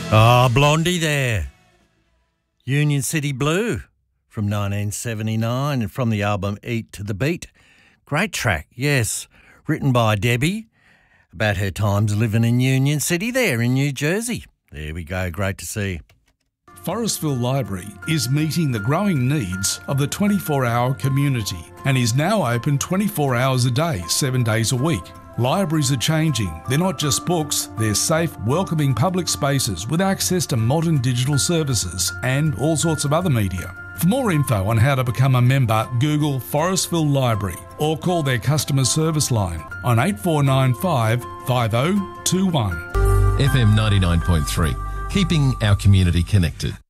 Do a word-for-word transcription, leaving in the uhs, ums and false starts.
Ah, Blondie there. Union City Blue from nineteen seventy-nine and from the album Eat to the Beat. Great track, yes. Written by Debbie about her times living in Union City there in New Jersey. There we go, great to see. Forestville Library is meeting the growing needs of the twenty-four hour community and is now open twenty-four hours a day, seven days a week. Libraries are changing. They're not just books, they're safe, welcoming public spaces with access to modern digital services and all sorts of other media. For more info on how to become a member, Google Forestville Library or call their customer service line on eight four nine five, five oh two one. F M ninety-nine point three, keeping our community connected.